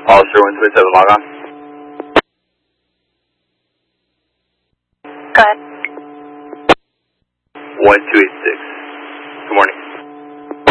Officer 127, log on. Go ahead. 1286. Good morning.